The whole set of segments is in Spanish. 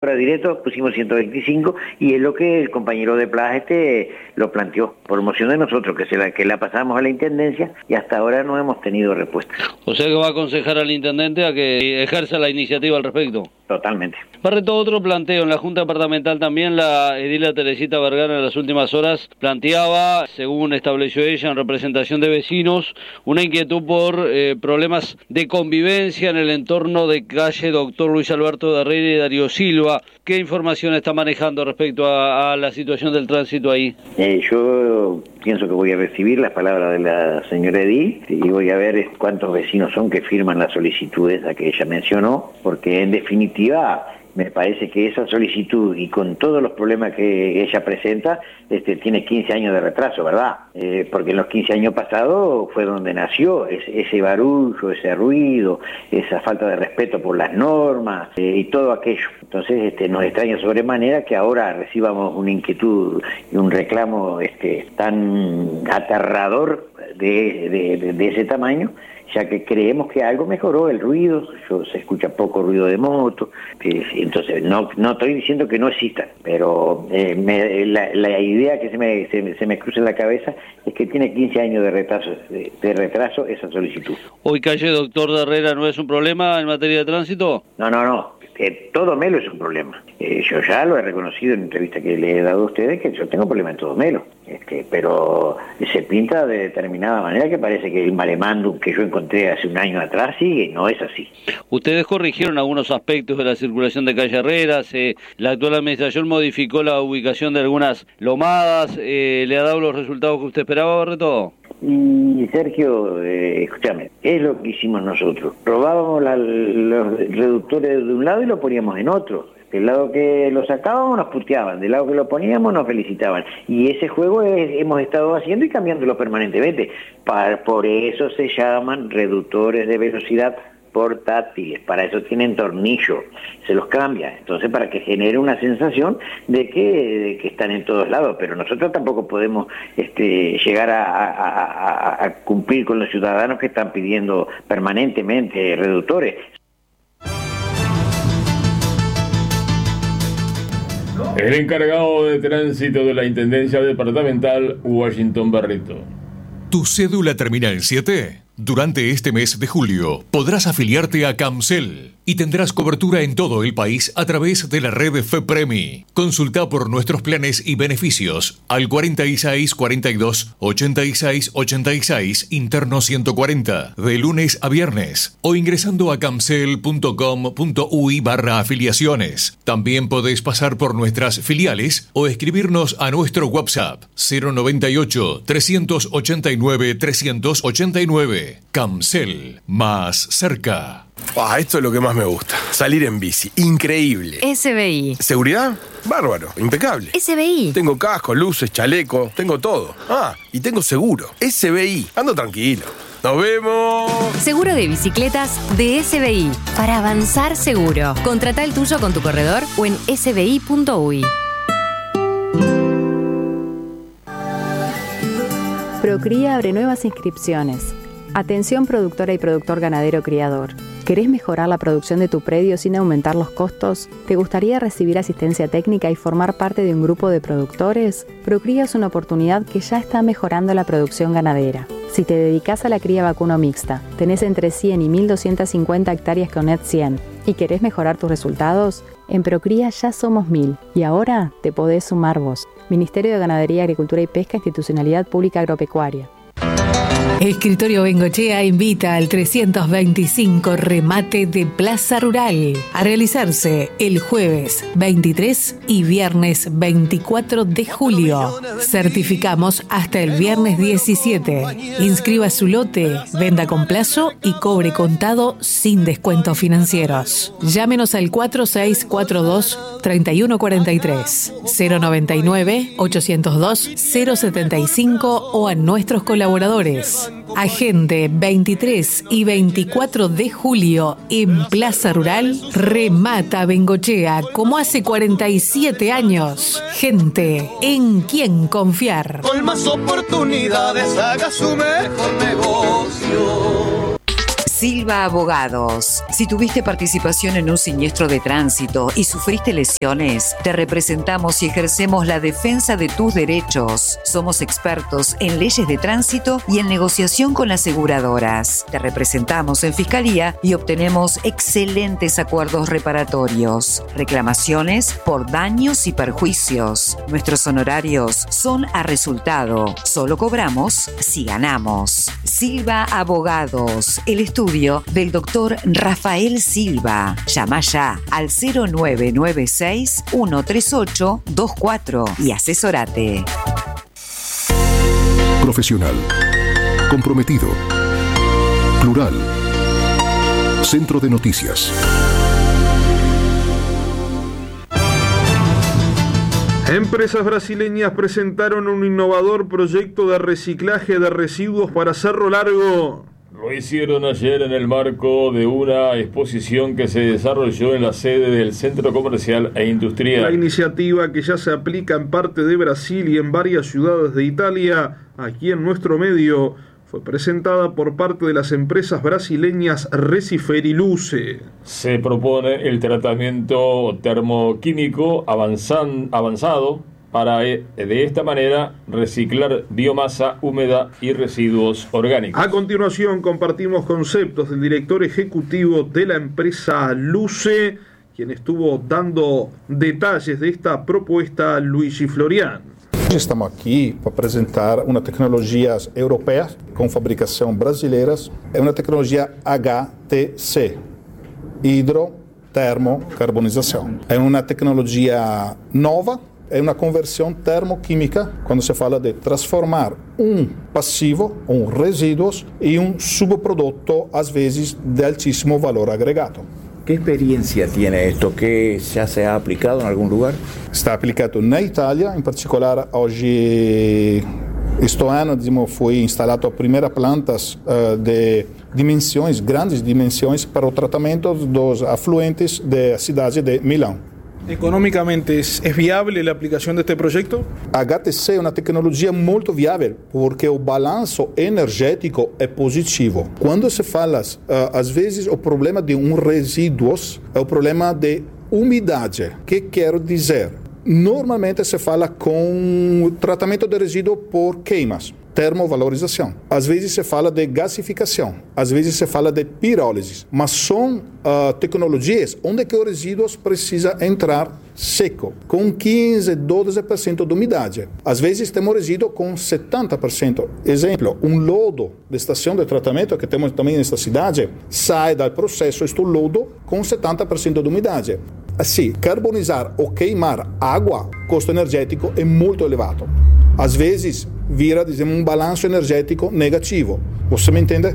compra directo, pusimos 125 y es lo que el compañero de Plaza lo planteó por moción de nosotros, que la pasamos a la Intendencia y hasta ahora no hemos tenido respuesta. O sea que va a aconsejar al Intendente a que ejerza la iniciativa al respecto. Totalmente. Barreto, otro planteo. En la Junta Departamental también la edila Teresita Vergara en las últimas horas planteaba, según estableció ella en representación de vecinos, una inquietud por problemas de convivencia en el entorno de calle Doctor Luis Alberto de Herrera y Darío Silva. ¿Qué información está manejando respecto a la situación del tránsito ahí? Yo pienso que voy a recibir las palabras de la señora edil y voy a ver cuántos vecinos son que firman las solicitudes a que ella mencionó, porque en definitiva me parece que esa solicitud y con todos los problemas que ella presenta, tiene 15 años de retraso, ¿verdad? Porque en los 15 años pasados fue donde nació ese barullo, ese ruido, esa falta de respeto por las normas y todo aquello. Entonces nos extraña sobremanera que ahora recibamos una inquietud y un reclamo tan aterrador de ese tamaño, ya que creemos que algo mejoró el ruido, se escucha poco ruido de moto, entonces no estoy diciendo que no exista, pero la idea que se me cruza en la cabeza es que tiene 15 años de retraso esa solicitud. ¿Hoy calle Doctor de Herrera no es un problema en materia de tránsito? No. Todo Melo es un problema. Yo ya lo he reconocido en entrevista que le he dado a ustedes, que yo tengo problemas en todo Melo. Pero se pinta de determinada manera que parece que el maremándum que yo encontré hace un año atrás sigue, no es así. Ustedes corrigieron algunos aspectos de la circulación de calle Herrera, la actual administración modificó la ubicación de algunas lomadas, ¿le ha dado los resultados que usted esperaba, Barreto? Y Sergio, escúchame, es lo que hicimos nosotros. Robábamos los reductores de un lado y lo poníamos en otro. Del lado que lo sacábamos nos puteaban, del lado que lo poníamos nos felicitaban. Y ese juego hemos estado haciendo y cambiándolo permanentemente. Por eso se llaman reductores de velocidad portátiles, para eso tienen tornillo, se los cambia, entonces para que genere una sensación de que están en todos lados, pero nosotros tampoco podemos llegar a cumplir con los ciudadanos que están pidiendo permanentemente reductores. El encargado de tránsito de la Intendencia Departamental, Washington Barreto. ¿Tu cédula termina en 7? Durante este mes de julio podrás afiliarte a Camcel y tendrás cobertura en todo el país a través de la red FEPREMI. Consulta por nuestros planes y beneficios al 46 42 86 86 interno 140 de lunes a viernes o ingresando a camcel.com.uy/afiliaciones. También podés pasar por nuestras filiales o escribirnos a nuestro WhatsApp 098 389 389. Camcel, más cerca. Esto es lo que más me gusta. Salir en bici. Increíble. SBI. ¿Seguridad? Bárbaro. Impecable. SBI. Tengo casco, luces, chaleco. Tengo todo. Y tengo seguro. SBI. Ando tranquilo. ¡Nos vemos! Seguro de bicicletas de SBI. Para avanzar seguro. Contrata el tuyo con tu corredor o en sbi.uy. Procría abre nuevas inscripciones. Atención productora y productor ganadero criador. ¿Querés mejorar la producción de tu predio sin aumentar los costos? ¿Te gustaría recibir asistencia técnica y formar parte de un grupo de productores? Procría es una oportunidad que ya está mejorando la producción ganadera. Si te dedicas a la cría vacuno mixta, tenés entre 100 y 1.250 hectáreas con NET 100 y querés mejorar tus resultados, en Procría ya somos 1.000 y ahora te podés sumar vos. Ministerio de Ganadería, Agricultura y Pesca, Institucionalidad Pública Agropecuaria. Escritorio Bengochea invita al 325 remate de Plaza Rural a realizarse el jueves 23 y viernes 24 de julio. Certificamos hasta el viernes 17. Inscriba su lote, venda con plazo y cobre contado sin descuentos financieros. Llámenos al 4642-3143, 099-802-075 o a nuestros colaboradores. Agende 23 y 24 de julio en Plaza Rural. Remata Bengochea como hace 47 años. Gente en quien confiar. Con más oportunidades haga su mejor negocio. Silva Abogados. Si tuviste participación en un siniestro de tránsito y sufriste lesiones, te representamos y ejercemos la defensa de tus derechos. Somos expertos en leyes de tránsito y en negociación con aseguradoras. Te representamos en Fiscalía y obtenemos excelentes acuerdos reparatorios. Reclamaciones por daños y perjuicios. Nuestros honorarios son a resultado. Solo cobramos si ganamos. Silva Abogados, el estudio del doctor Rafael Silva. Llama ya al 0996-138-24 y asesorate. Profesional. Comprometido. Plural. Centro de Noticias. Empresas brasileñas presentaron un innovador proyecto de reciclaje de residuos para Cerro Largo. Lo hicieron ayer en el marco de una exposición que se desarrolló en la sede del Centro Comercial e Industrial. La iniciativa, que ya se aplica en parte de Brasil y en varias ciudades de Italia, aquí en nuestro medio, fue presentada por parte de las empresas brasileñas Recifer y Luce. Se propone el tratamiento termoquímico avanzado para, de esta manera, reciclar biomasa húmeda y residuos orgánicos. A continuación compartimos conceptos del director ejecutivo de la empresa Luce, quien estuvo dando detalles de esta propuesta, Luigi Florian. Estamos aqui para apresentar uma tecnologia europeia com fabricação brasileira. É uma tecnologia HTC, hidrotermocarbonização. É uma tecnologia nova, é uma conversão termoquímica, quando se fala de transformar passivo, resíduos, em subproduto, às vezes, de altíssimo valor agregado. ¿Qué experiencia tiene esto? ¿Qué ya se ha aplicado en algún lugar? Está aplicado na Itália, em particular hoje, este ano, foi instalado a primeira plantas de dimensões, grandes dimensões, para o tratamento dos afluentes da cidade de Milão. Económicamente, ¿es viable la aplicación de este proyecto? HTC é uma tecnologia muito viável, porque o balanço energético é positivo. Quando se fala, às vezes, o problema de resíduos é o problema de umidade. O que quero dizer? Normalmente se fala com tratamento de resíduo por queimas, termovalorização. Às vezes se fala de gasificação, às vezes se fala de pirólise, mas são tecnologias onde que o resíduo precisa entrar seco, com 15, 12% de umidade. Às vezes temos resíduo com 70%. Exemplo, lodo de estação de tratamento que temos também nesta cidade, sai do processo este lodo com 70% de umidade. Assim, carbonizar ou queimar água, custo energético é muito elevado. Às vezes vira, balanço energético negativo. Você me entende?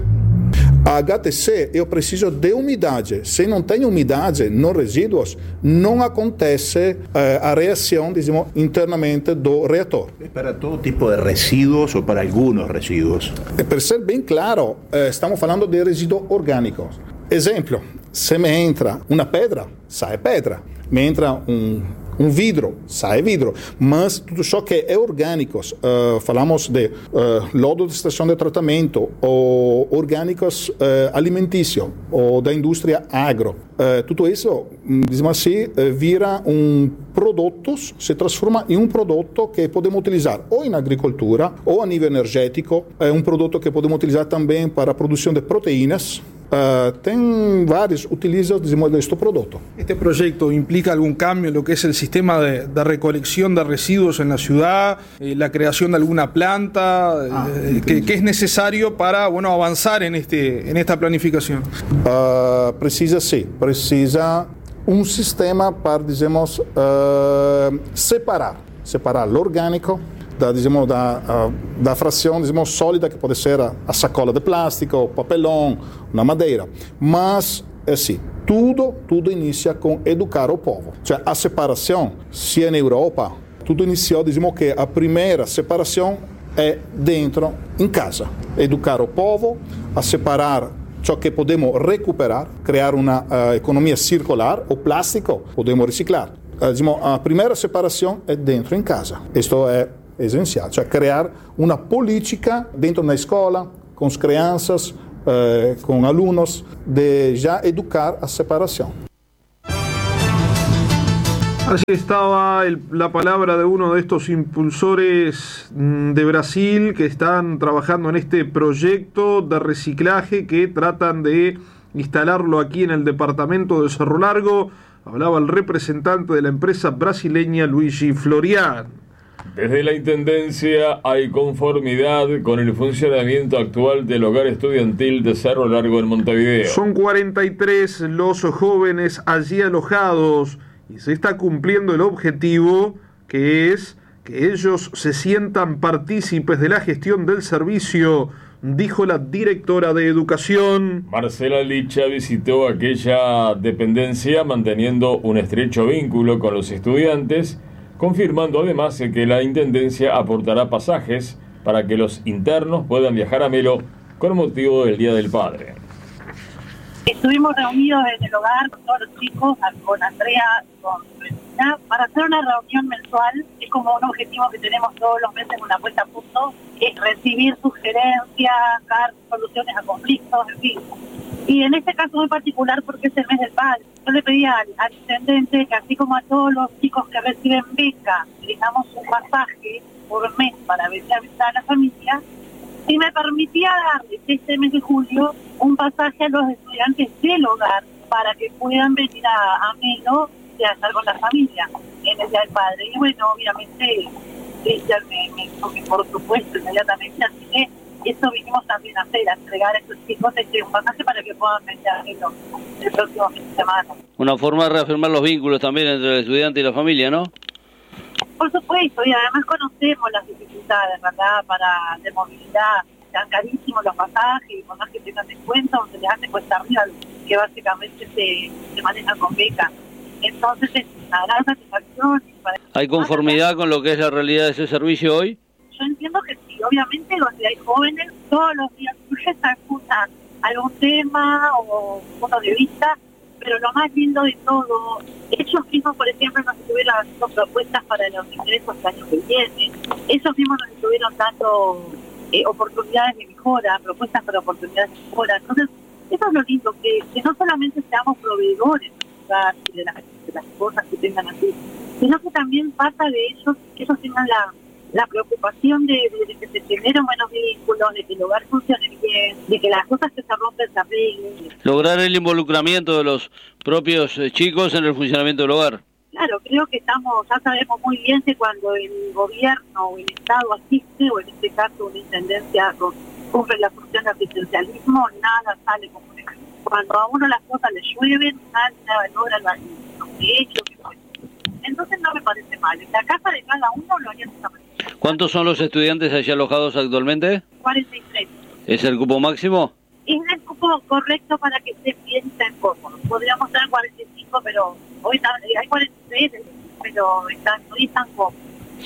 A HTC, eu preciso de umidade. Se não tem umidade nos resíduos, não acontece a reação, internamente do reator. ¿Es para todo tipo de residuos o para algunos residuos? Para ser bem claro, estamos falando de resíduos orgânicos. Exemplo, se me entra uma pedra, sai pedra. Me entra vidro, sai vidro, mas tudo isso que é orgânicos, falamos de lodo de estação de tratamento, ou orgânicos alimentícios, ou da indústria agro, tudo isso, assim, vira produtos, se transforma em produto que podemos utilizar ou na agricultura, ou a nível energético, é produto que podemos utilizar também para a produção de proteínas. Tem vários utilizam este produto. ¿Este proyecto implica algún cambio en lo que es el sistema de recolección de residuos en la ciudad, la creación de alguna planta, que es necesario para avanzar en esta planificación? Precisa un sistema para, separar o orgânico da fração, sólida, que pode ser a sacola de plástico, o papelão, na madeira. Mas, assim, tudo inicia com educar o povo. A separação, se é na Europa, tudo iniciou, que a primeira separação é dentro, em casa. Educar o povo, a separar ciò che podemos recuperar, criar uma economia circular. O plástico podemos reciclar. A primeira separação é dentro, em casa. Isto é essencial, criar uma política dentro da escola, com as crianças, con alumnos, de ya educar a separación. Así estaba la palabra de uno de estos impulsores de Brasil que están trabajando en este proyecto de reciclaje que tratan de instalarlo aquí en el departamento de Cerro Largo. Hablaba el representante de la empresa brasileña, Luigi Florian. Desde la Intendencia hay conformidad con el funcionamiento actual del hogar estudiantil de Cerro Largo en Montevideo. Son 43 los jóvenes allí alojados y se está cumpliendo el objetivo, que es que ellos se sientan partícipes de la gestión del servicio, dijo la directora de Educación. Marcela Licha visitó aquella dependencia manteniendo un estrecho vínculo con los estudiantes, confirmando además que la Intendencia aportará pasajes para que los internos puedan viajar a Melo con motivo del Día del Padre. Estuvimos reunidos en el hogar con todos los chicos, con Andrea, con Cristina, para hacer una reunión mensual. Es como un objetivo que tenemos todos los meses, una puesta a punto, es recibir sugerencias, dar soluciones a conflictos, en fin. Y en este caso muy particular porque es el mes del padre. Yo le pedí al intendente que así como a todos los chicos que reciben beca, les damos un pasaje por mes para venir a visitar a la familia, si me permitía darles este mes de julio un pasaje a los estudiantes del hogar para que puedan venir a Melo y a estar con la familia en el Día del Padre. Y bueno, obviamente ella me dijo que por supuesto inmediatamente, así que eso vinimos también a hacer, a entregar a estos chicos un pasaje para que puedan venir a Melo el próximo fin de semana. Una forma de reafirmar los vínculos también entre el estudiante y la familia, ¿no? Por supuesto, y además conocemos las dificultades, ¿verdad?, de movilidad. Están carísimos los pasajes, y por más que tengan descuento, se les hace cuesta arriba, que básicamente se maneja con beca. Entonces es una gran satisfacción. ¿Hay conformidad con lo que es la realidad de ese servicio hoy? Yo entiendo que sí, obviamente donde hay jóvenes, todos los días escuchan algún tema o punto de vista, pero lo más lindo de todo, ellos mismos, por ejemplo, nos estuvieron haciendo propuestas para los ingresos el año que viene, ellos mismos nos estuvieron dando oportunidades de mejora, propuestas para oportunidades de mejora. Entonces, eso es lo lindo, que no solamente seamos proveedores de las cosas que tengan así, sino que también pasa de ellos, que ellos tengan la preocupación de que se generen buenos vínculos, de que el hogar funcione bien, de que las cosas que se rompen se arreglen. Lograr el involucramiento de los propios chicos en el funcionamiento del hogar. Claro, creo que ya sabemos muy bien que cuando el gobierno o el Estado asiste, o en este caso una intendencia cumple la función de asistencialismo, nada sale como un ejemplo. Cuando a uno las cosas le llueven, nada logra los hechos. Entonces no me parece mal. En la casa de cada uno lo haría de esa manera. ¿Cuántos son los estudiantes allí alojados actualmente? 43. ¿Es el cupo máximo? Es el cupo correcto para que estén bien y estén cómodos. Podríamos tener 45, pero hoy hay 43, pero hoy están cómodos.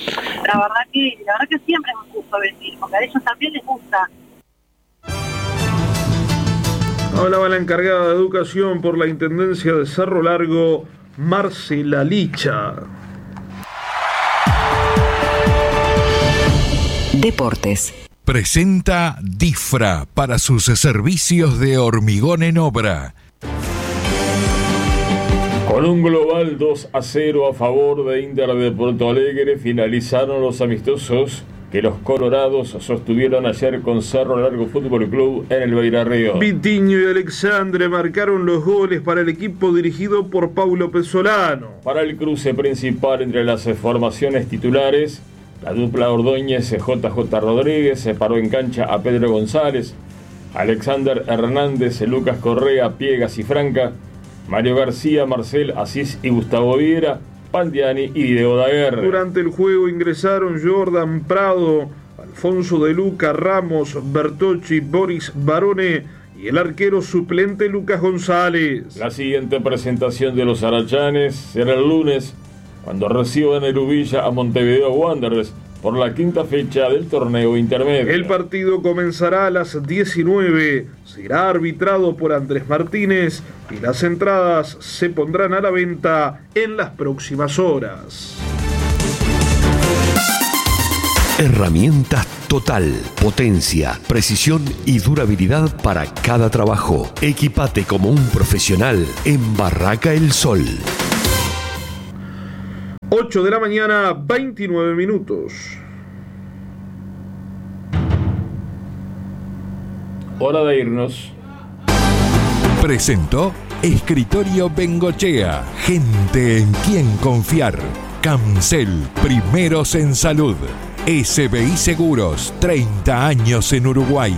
La verdad que siempre es un gusto venir, porque a ellos también les gusta. Hablaba la encargada de Educación por la Intendencia de Cerro Largo, Marcela Licha. Deportes. Presenta Difra para sus servicios de hormigón en obra. Con un global 2-0 a favor de Inter de Porto Alegre, finalizaron los amistosos que los colorados sostuvieron ayer con Cerro Largo Fútbol Club en el Beira-Río. Vitinho y Alexandre marcaron los goles para el equipo dirigido por Paulo Pesolano. Para el cruce principal entre las formaciones titulares, la dupla Ordóñez JJ Rodríguez separó en cancha a Pedro González, Alexander Hernández, Lucas Correa, Piegas y Franca, Mario García, Marcel Asís y Gustavo Viera, Pandiani y Diego Daguerre. Durante el juego ingresaron Jordan Prado, Alfonso de Luca, Ramos, Bertocci, Boris Barone y el arquero suplente Lucas González. La siguiente presentación de los arachanes será el lunes, cuando reciban el Ubilla a Montevideo Wanderers por la quinta fecha del torneo intermedio. El partido comenzará a las 19, será arbitrado por Andrés Martínez y las entradas se pondrán a la venta en las próximas horas. Herramientas Total. Potencia, precisión y durabilidad para cada trabajo. Equipate como un profesional en Barraca El Sol. 8 de la mañana, 29 minutos. Hora de irnos. Presentó Escritorio Bengochea. Gente en quien confiar. Camcel, primeros en salud. SBI Seguros, 30 años en Uruguay.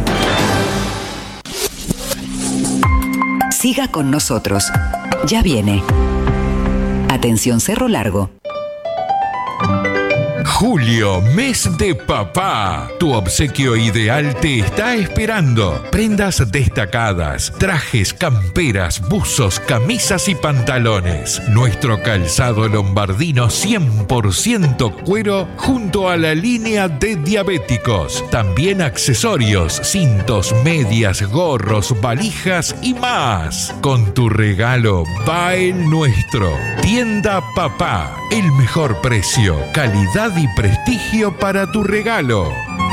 Siga con nosotros. Ya viene. Atención Cerro Largo. Julio, mes de papá. Tu obsequio ideal te está esperando. Prendas destacadas, trajes, camperas, buzos, camisas y pantalones. Nuestro calzado lombardino 100% cuero junto a la línea de diabéticos. También accesorios, cintos, medias, gorros, valijas y más. Con tu regalo va el nuestro. Tienda Papá. El mejor precio, calidad y prestigio para tu regalo.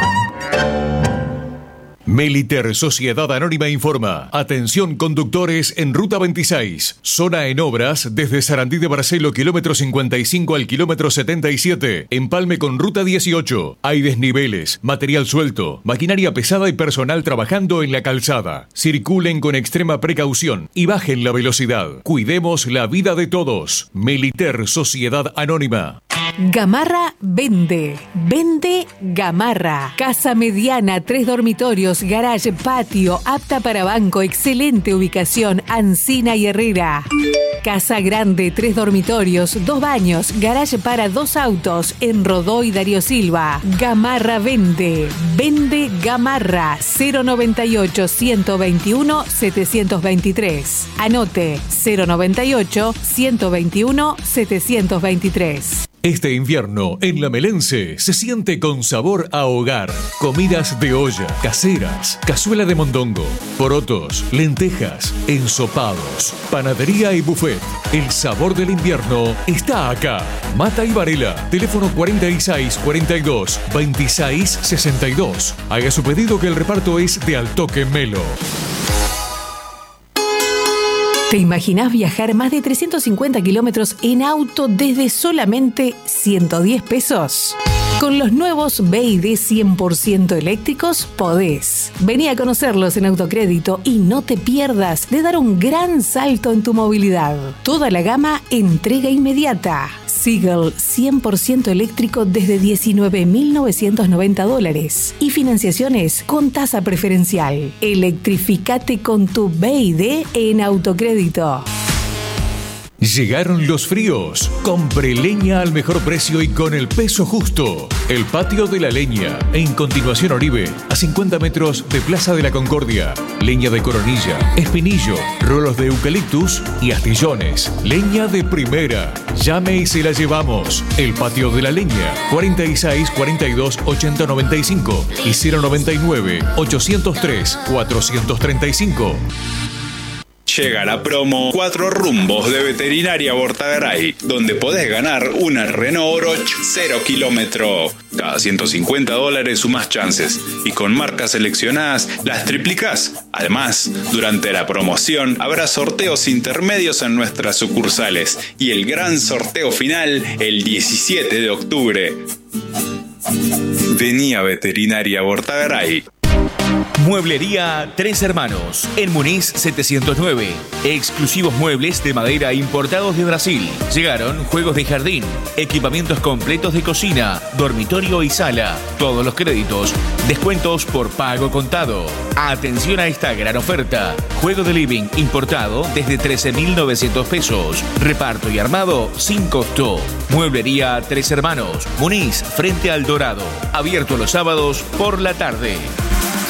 Meliter Sociedad Anónima informa. Atención conductores en Ruta 26. Zona en obras desde Sarandí de Barcelo, kilómetro 55 al kilómetro 77. Empalme con Ruta 18. Hay desniveles, material suelto, maquinaria pesada y personal trabajando en la calzada. Circulen con extrema precaución y bajen la velocidad. Cuidemos la vida de todos. Meliter Sociedad Anónima. Gamarra vende. Vende Gamarra. Casa mediana, 3 dormitorios, garage, patio, apta para banco, excelente ubicación, Ancina y Herrera. Casa grande, 3 dormitorios, 2 baños, garage para 2 autos, en Rodó y Darío Silva. Gamarra vende. Vende Gamarra. 098-121-723. Anote, 098-121-723. Este invierno, en La Melense, se siente con sabor a hogar. Comidas de olla, caseras, cazuela de mondongo, porotos, lentejas, ensopados, panadería y buffet. El sabor del invierno está acá. Mata y Varela, teléfono 4642-2662. Haga su pedido que el reparto es de Al Toque Melo. ¿Te imaginás viajar más de 350 kilómetros en auto desde solamente 110 pesos? Con los nuevos BYD 100% eléctricos podés. Vení a conocerlos en Autocrédito y no te pierdas de dar un gran salto en tu movilidad. Toda la gama entrega inmediata. Seagull 100% eléctrico desde $19.990 y financiaciones con tasa preferencial. Electrificate con tu BYD en Autocrédito. Llegaron los fríos. Compre leña al mejor precio y con el peso justo. El Patio de la Leña. En continuación Oribe, a 50 metros de Plaza de la Concordia. Leña de coronilla, espinillo, rolos de eucaliptus y astillones. Leña de primera. Llame y se la llevamos. El Patio de la Leña. 46 42 80 95 y 099 803 435. Llega la promo 4 rumbos de Veterinaria Bortagaray, donde podés ganar una Renault Oroch 0 kilómetro. Cada $150 sumás chances y con marcas seleccionadas las triplicás. Además, durante la promoción habrá sorteos intermedios en nuestras sucursales y el gran sorteo final el 17 de octubre. Vení a Veterinaria Bortagaray. Mueblería Tres Hermanos, en Muniz 709. Exclusivos muebles de madera importados de Brasil. Llegaron juegos de jardín, equipamientos completos de cocina, dormitorio y sala. Todos los créditos, descuentos por pago contado. Atención a esta gran oferta. Juego de living importado desde 13.900 pesos. Reparto y armado sin costo. Mueblería Tres Hermanos, Muniz frente al Dorado. Abierto los sábados por la tarde.